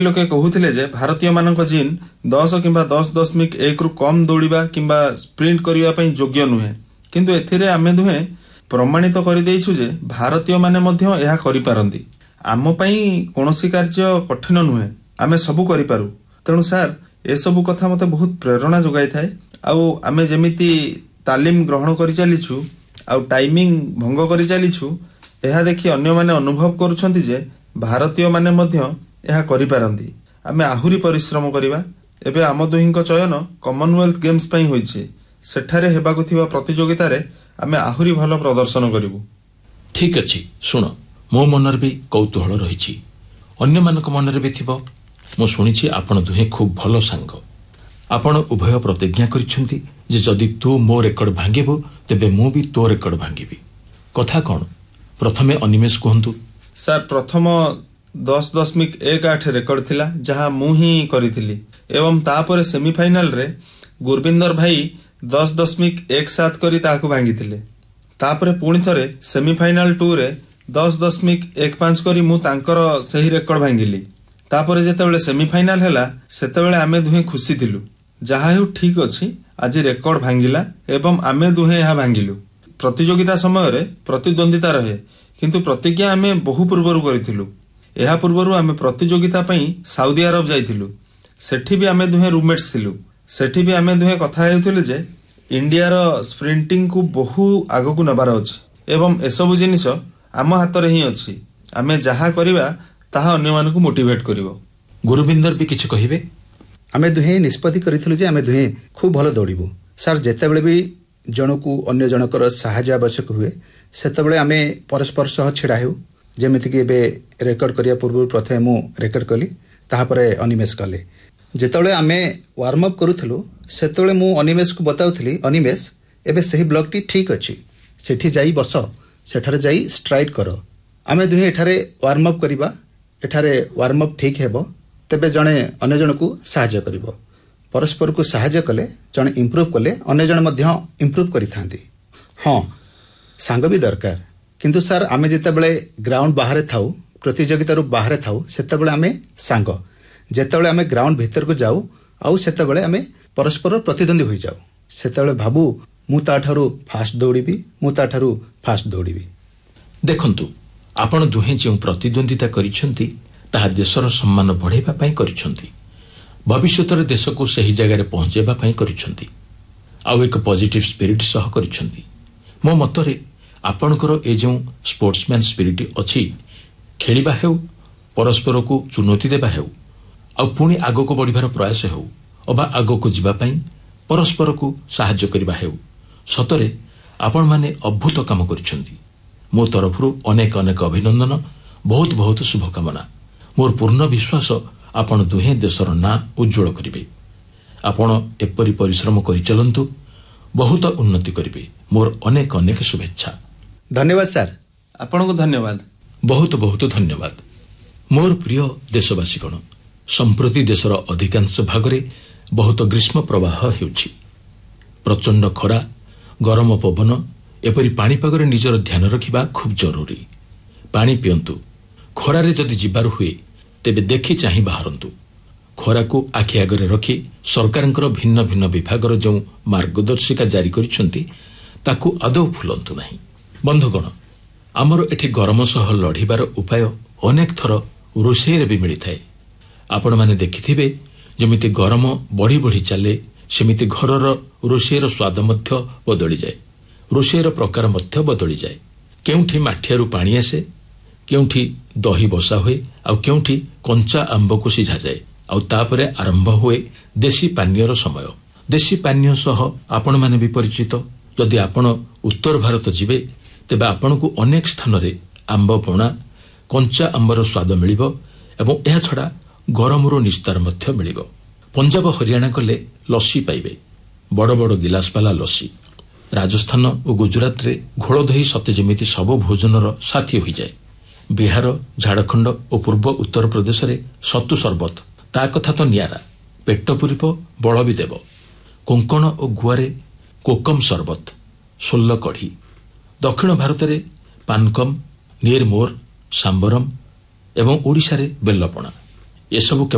लोके कहूथिले जे भारतीय मानक जीन 10 किंबा 10.1 रु कम दौड़िबा किंबा स्प्रिंट करिया पई योग्य नुहे, किंतु एथिरे आमे दुहे प्रमाणित करि देइछु जे भारतीय माने मध्य एहा करि पारंती। आम पई कोनोसी कार्य कठिन नुहे, आमे सबु करि पारु। तेणु सर ए सबु कथा मते बहुत प्रेरणा जोगाई थाए। आउ आमे जेमिति तालीम ग्रहण करि चलिछु आउ टाइमिंग भंग करि चलिछु, एहा देखि अन्य माने अनुभव करूछंती जे भारतीय माने मध्य एहा करि पारंती। आमे आहुरी परिश्रम करिबा। एबे आम दुहिंक चयन कॉमनवेल्थ गेम्स पई होइछे, सेठारे हेबाकु थिबा प्रतियोगिता रे आमे आहुरी भलो प्रदर्शन करिबु। ठीक अछि, सुनो मो मनर भी कौतूहल रहिछि, अन्य मानक मनरे भी थिबो। मो सुनिछि आपण दुहे खूब भलो सांग। आपण उभय प्रतिज्ञा करिछंती जे जदि तू मो रेकर्ड भांगिबो तेबे मु भी तो रेकर्ड भांगिबी। कथा कोन? प्रथमे अनिमेष कहंतु। सर प्रथम 10.18 रेकर्ड थिला जहा मु ही करिथिली, एवं तापर सेमीफाइनल रे गुरबिंदर भाई 10.17 करी ताकू भांगिथिले। तापर पुणी थरे सेमीफाइनल 2 रे 10.15 करी मु तांकर सही रेकर्ड भांगिली। तापर जेतेबेले सेमीफाइनल हैला सेतेबेले आमे दुहे खुशी थिलु। जहा हेउ ठीक अछि, आज रेकर्ड भांगिला एवं आमे दुहे यहा भांगिलु। प्रतियोगिता समय रे प्रतिद्वंदिता रहे, किंतु प्रतिज्ञा आमे बहु पूर्वरु करिथिलु। एहा पूर्वरु आमे प्रतियोगिता पई सऊदी अरब जाइथिलु। सेठी भी आमे दुहे रूममेट्स थिलु। सेठी भी आमे दुहे कथा हेउथिलु जे इंडिया रो स्प्रिंटिंग को बहु आगो को नबार अछि एवं एसबु जिनिस आम हाथ रे ही अछि। आमे जहा करिबा ताहा अन्य मानकु मोटिवेट करिवो। गुरुबिंदर भी किछ कहिबे? आमे दुहे निष्पत्ति करिथिलु जे आमे दुहे खूब भलो दौड़िबु। सर जेतेबेले भी जनकु अन्य जनकर सहायता आवश्यक हुए सेतेबेले आमे परस्पर सह छिड़ा हेउ। जेमिति कि एबे रेकर्ड करिया पूर्व प्रथमे मु रेकर्ड कली, ताहा परे अनिमेष कले। जेतेबेले आमे वार्म अप करूथलु सेतेबेले मु अनिमेष को बताउथली, अनिमेष एबे सही ब्लॉक टी ठीक अछि, सेठी जाई बस, सेठारे जाई स्ट्राइड करो। आमे दुहे एठारे वार्म अप करिबा, एठारे वार्म अप ठीक हेबो, तेबे जणे अन्य जनकु सहायता करिवो। परस्पर को सहायता कले जणे इंप्रूव कले अन्य जण मध्य इंप्रूव करिथांती। हां सांग भी दरकार, किंतु सर आमे जेतेबेले ग्राउंड बाहर थाउ, प्रतियोगिता रु बाहर थाउ, सेतेबेले आमे सांग। जेतेबेले आमे ग्राउंड भीतर को जाऊ आउ सेतेबेले आमे परस्पर प्रतिद्वंदी होई जाऊ। सेतेबेले भाबू मु ताठारु फास्ट दौड़िबी, मु ताठारु फास्ट दौड़िबी। देखंतु आपण दुहे जे प्रतिद्वंदिता करिसंती ताहा देशर सम्मान बढ़ाइबा पई करिसंती, भविष्यत रे देश को सही जगह रे पहुंचेबा पई करिसंती, आउ एक पॉजिटिव स्पिरिट सह करिसंती। मो मतरे आपणकर ए जो स्पोर्ट्समैन स्पिरिट अछि, खेलिबा हेउ, परस्पर को चुनौती देबा हेउ, आ पुणी आगो को बढ़िबार प्रयास हेउ, अबा आगो को जीवा पई परस्पर को सहायता करिबा हेउ, सतरे आपण माने अद्भुत काम करिसंती। मो तरफरु अनेक अनेक अभिनंदन, बहुत बहुत शुभकामना। मोर पूर्ण विश्वास आपण दुहे देशर ना उज्जवल करिवे। आपण एपरि परिश्रम करि चलंतु, बहुत उन्नति करिवे। मोर अनेक अनेक शुभेच्छा। धन्यवाद सर। आपण को धन्यवाद। बहुत बहुत धन्यवाद। मोर प्रिय देशवासीगण, संप्रति देशर अधिकांश भागरे बहुत ग्रीष्म प्रवाह हेउछि। प्रचंड खरा, गरम पवन, एपरि पाणीपागरे निजर ध्यान रखिबा खूब जरूरी। पानी पियंतु। खरारे जदि जिबार हुए तेबे देखि चाहि बाहरंतु। खरा को आखि आगरे रखी सरकारंकर भिन्न भिन्न विभागर जो मार्गदर्शिका जारी करिसंती ताकू आदौ फुलंतु नाही। बंधुगण, आमर एठी गरम सह लढिबार उपाय अनेक थर रोषेई भी मिली थाए। आपण माने देखिथिबे जेमिति गरम बढ़ी बढ़ी चले, सेमिति घरर रोषेईर स्वाद मध्य बदली जाए, रोषेईर प्रकार मध्य बदली जाए। केउठी माठियारू पानी आसे, केउठी दही बसा हुए, आउ केउठी कंचा आंब को सिझा जाए, आउ तापरे आरंभ हुए देशी पानीयर समय। देशी पानीय सह आपण माने भी परिचित। यदि आपण उत्तर भारत जिबे तेबे आपण को अनेक स्थान रे आंब पणा, कंचा आंबर स्वाद मिलिबो एवं एहा छडा गरमरो निस्तार मध्य मिलिबो। पंजाब हरियाणा गले लस्सी पाइबे, बड़ बड़ गिलास वाला लस्सी। राजस्थान और गुजरात रे घोल दही सते जेमिति सब भोजनर साथी होई जाए। बिहार, झारखंड और पूर्व उत्तर प्रदेश रे सतु शरबत ता कथा तो नियारा, पेट पूरीब बल भी देव। कोंकण और गुआरे कोकम शरबत, सोल्ल कढ़ी। दक्षिण भारत रे पानकम, नीरमोर, सांबरम एवं ओडिशा रे बेल्लपणा। एसबू